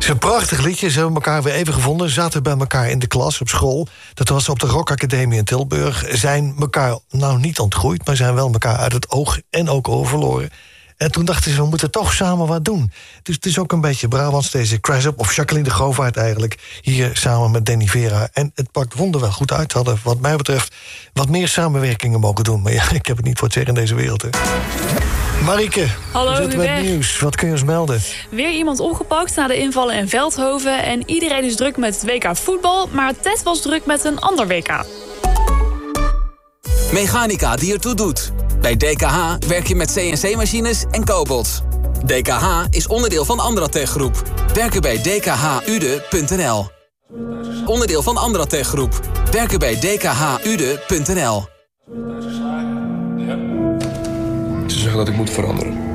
is een prachtig liedje. Ze hebben elkaar weer even gevonden. Zaten bij elkaar in de klas op school. Dat was op de Rock Academie in Tilburg. Zijn elkaar nou niet ontgroeid, maar zijn wel elkaar uit het oog en ook oor verloren. En toen dachten ze, we moeten toch samen wat doen. Dus het is ook een beetje Brabants, deze Crash Up, of Jacqueline de Groovaert eigenlijk. Hier samen met Danny Vera. En het pakt wonderwel goed uit. Hadden wat mij betreft wat meer samenwerkingen mogen doen. Maar ja, ik heb het niet voor het zeggen in deze wereld. Hè. Marieke, hallo, we zitten met nieuws. Wat kun je ons melden? Weer iemand opgepakt na de invallen in Veldhoven. En iedereen is druk met het WK voetbal. Maar Ted was druk met een ander WK. Mechanica die ertoe doet. Bij DKH werk je met CNC-machines en kobolts. DKH is onderdeel van Andratech Groep. Werken bij dkhude.nl. Onderdeel van Andratech Groep. Werken bij dkhude.nl. Ze zeggen dat ik moet veranderen.